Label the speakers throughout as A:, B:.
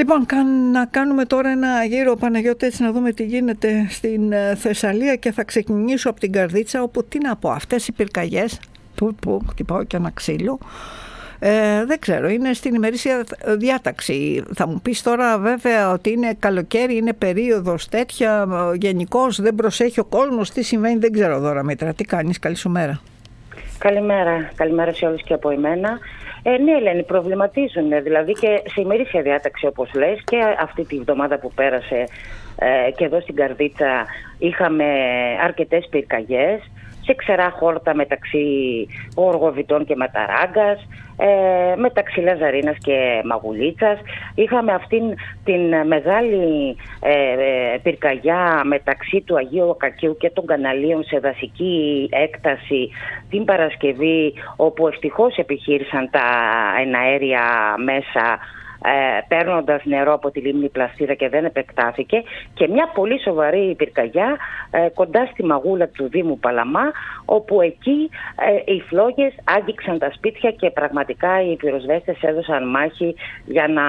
A: Λοιπόν, να κάνουμε τώρα ένα γύρο, Παναγιώτη, έτσι να δούμε τι γίνεται στην Θεσσαλία, και θα ξεκινήσω από την Καρδίτσα, όπου τι να πω, αυτές οι πυρκαγιές που χτυπάω και ένα ξύλο, δεν ξέρω, είναι στην ημερήσια διάταξη. Θα μου πεις τώρα βέβαια ότι είναι καλοκαίρι, είναι περίοδος τέτοια, γενικώς δεν προσέχει ο κόσμος, τι συμβαίνει, δεν ξέρω. Δώρα Μήτρα, τι κάνεις, καλή σου μέρα.
B: Καλημέρα σε όλους και από εμένα. Ναι, Ελένη, προβληματίζουν, δηλαδή και σε ημερήσια διάταξη όπως λες, και αυτή τη βδομάδα που πέρασε και εδώ στην Καρδίτσα είχαμε αρκετές πυρκαγιές σε ξερά χόρτα μεταξύ Οργοβιτών και Ματαράγκας, μεταξύ Λαζαρίνας και Μαγουλίτσας. Είχαμε αυτήν την μεγάλη πυρκαγιά μεταξύ του Αγίου Ακακίου και των Καναλίων σε δασική έκταση την Παρασκευή, όπου ευτυχώς επιχείρησαν τα εναέρια μέσα παίρνοντας νερό από τη λίμνη Πλαστήρα και δεν επεκτάθηκε, και μια πολύ σοβαρή πυρκαγιά κοντά στη Μαγούλα του Δήμου Παλαμά, όπου εκεί οι φλόγες άγγιξαν τα σπίτια και πραγματικά οι πυροσβέστες έδωσαν μάχη για να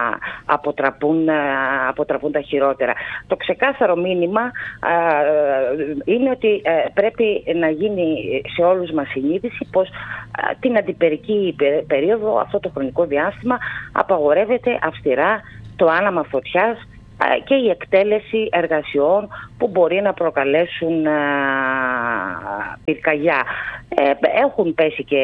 B: αποτραπούν τα χειρότερα. Το ξεκάθαρο μήνυμα είναι ότι πρέπει να γίνει σε όλους μας συνείδηση πως την αντιπερική περίοδο, αυτό το χρονικό διάστημα, απαγορεύεται αυστηρά το άναμα φωτιάς και η εκτέλεση εργασιών που μπορεί να προκαλέσουν πυρκαγιά. Έχουν πέσει και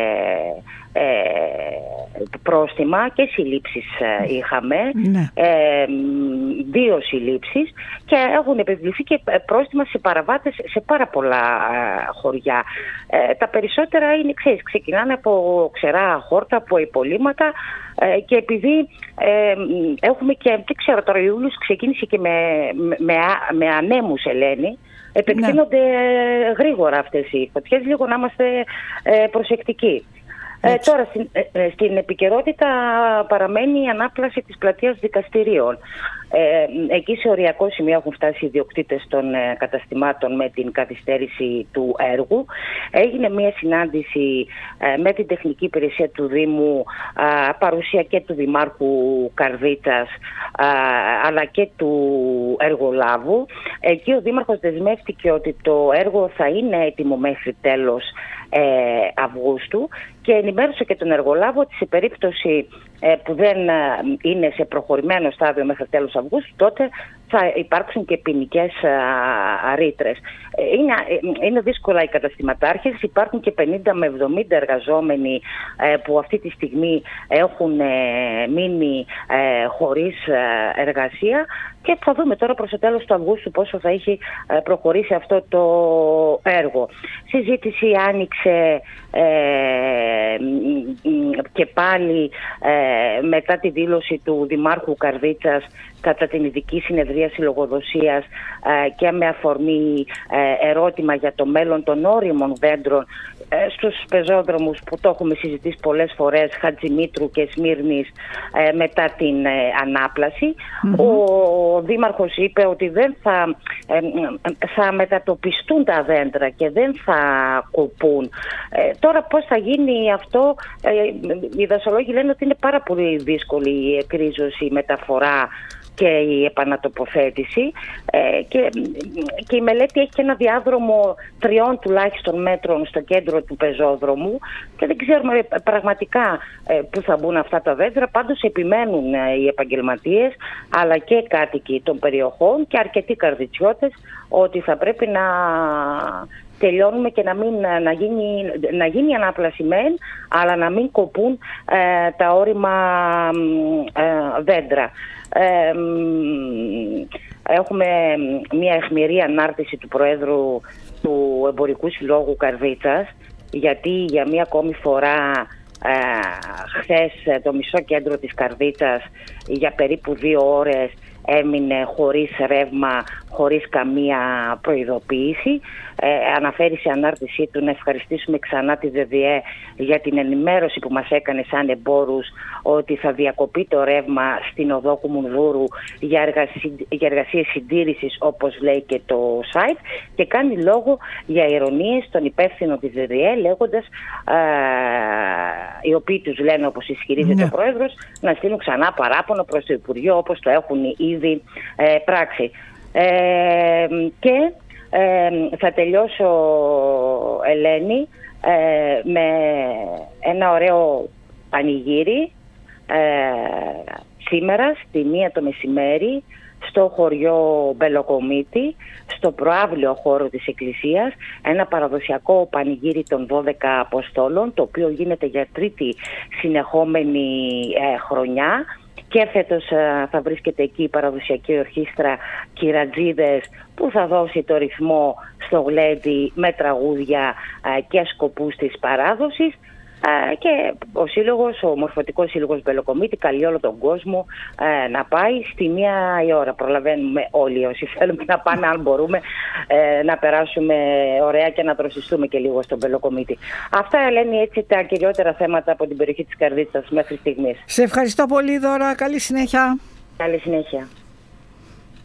B: πρόστιμα και συλλήψεις είχαμε, ναι. 2 συλλήψεις, και έχουν επιβληθεί και πρόστιμα σε παραβάτες σε πάρα πολλά χωριά. Τα περισσότερα είναι, ξεκινάνε από ξερά χόρτα, από υπολείμματα, και επειδή έχουμε και, δεν ξέρω τώρα, Ιούλιος ξεκίνησε και με ανέμους, Ελένη, επεκτείνονται γρήγορα αυτές οι φωτιές, λίγο να είμαστε προσεκτικοί. Τώρα στην επικαιρότητα παραμένει η ανάπλαση της πλατείας δικαστηρίων. Εκεί σε οριακό σημείο έχουν φτάσει οι ιδιοκτήτες των καταστημάτων με την καθυστέρηση του έργου. Έγινε μια συνάντηση με την τεχνική υπηρεσία του Δήμου, παρουσία και του Δημάρχου Καρδίτσας αλλά και του εργολάβου. Εκεί ο Δήμαρχος δεσμεύτηκε ότι το έργο θα είναι έτοιμο μέχρι τέλος Αυγούστου, και ενημέρωσε και τον εργολάβο ότι σε περίπτωση που δεν είναι σε προχωρημένο στάδιο μέχρι τέλος Αυγούστου, τότε θα υπάρξουν και ποινικές ρήτρες. Είναι δύσκολα οι καταστηματάρχες, υπάρχουν και 50 με 70 εργαζόμενοι που αυτή τη στιγμή έχουν μείνει χωρίς εργασία, και θα δούμε τώρα προς το τέλος του Αυγούστου πόσο θα έχει προχωρήσει αυτό το έργο. Συζήτηση άνοιξε και πάλι μετά τη δήλωση του Δημάρχου Καρδίτσας κατά την ειδική συνεδρίαση λογοδοσίας και με αφορμή ερώτημα για το μέλλον των όριμων δέντρων στους πεζόδρομους που το έχουμε συζητήσει πολλές φορές, Χατζημήτρου και Σμύρνης, μετά την ανάπλαση. Ο Δήμαρχος είπε ότι δεν θα μετατοπιστούν τα δέντρα και δεν θα κοπούν. Τώρα πώς θα γίνει αυτό, οι δασολόγοι λένε ότι είναι πάρα πολύ δύσκολη η εκρίζωση, η μεταφορά και η επανατοποθέτηση, και η μελέτη έχει και ένα διάδρομο 3 τουλάχιστον μέτρων στο κέντρο του πεζόδρομου, και δεν ξέρουμε πραγματικά πού θα μπουν αυτά τα δέντρα. Πάντως επιμένουν οι επαγγελματίες αλλά και κάτοικοι των περιοχών και αρκετοί καρδιτσιώτες ότι θα πρέπει να τελειώνουμε και να γίνει ανάπλαση μεν, αλλά να μην κοπούν τα όριμα δέντρα. Έχουμε μια αιχμηρή ανάρτηση του Προέδρου του Εμπορικού Συλλόγου Καρδίτσας, γιατί για μια ακόμη φορά χθες το μισό κέντρο της Καρδίτσας για περίπου 2 ώρες έμεινε χωρίς ρεύμα, χωρίς καμία προειδοποίηση. Αναφέρει σε ανάρτησή του να ευχαριστήσουμε ξανά τη ΔΔΕ για την ενημέρωση που μας έκανε σαν εμπόρους ότι θα διακοπεί το ρεύμα στην οδό Κουμουνδούρου για εργασίες συντήρησης, όπως λέει και το site, και κάνει λόγο για ειρωνίες στον υπεύθυνο της ΔΔΕ, λέγοντας οι οποίοι τους λένε, όπως ισχυρίζεται ο πρόεδρος, να στείλουν ξανά παράπονο προς το Υπουργείο, όπως το έχουν ήδη πράξει. Και θα τελειώσω, Ελένη, με ένα ωραίο πανηγύρι σήμερα στη 1 το μεσημέρι στο χωριό Μπελοκομίτη, στο προαύλιο χώρο της Εκκλησίας, ένα παραδοσιακό πανηγύρι των 12 Αποστόλων, το οποίο γίνεται για τρίτη συνεχόμενη χρονιά. Και φέτος θα βρίσκεται εκεί η παραδοσιακή ορχήστρα Κυρατζίδες, που θα δώσει το ρυθμό στο γλέντι με τραγούδια και σκοπούς της παράδοσης. Και ο σύλλογος, ο Μορφωτικός Σύλλογος Μπελοκομίτη, καλεί όλο τον κόσμο να πάει στη 1 η ώρα. Προλαβαίνουμε όλοι όσοι θέλουμε να πάμε, αν μπορούμε, να περάσουμε ωραία και να δροσιστούμε και λίγο στον Μπελοκομίτη. Αυτά, Ελένη, έτσι τα κυριότερα θέματα από την περιοχή της Καρδίτσας μέχρι στιγμής.
A: Σε ευχαριστώ πολύ, Δώρα. Καλή συνέχεια.
B: Καλή συνέχεια.